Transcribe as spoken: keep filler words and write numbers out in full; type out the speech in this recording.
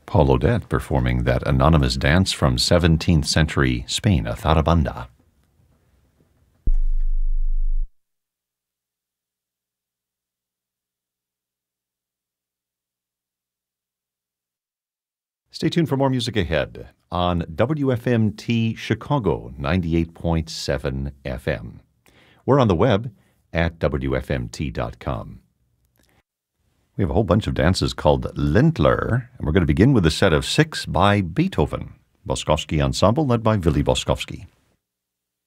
Paul Odette performing that anonymous dance from seventeenth century Spain, a zarabanda. Stay tuned for more music ahead on W F M T Chicago ninety-eight point seven F M. We're on the web at W F M T dot com. We have a whole bunch of dances called Lindler, and we're going to begin with a set of six by Beethoven. Boskowski Ensemble led by Willy Boskowski.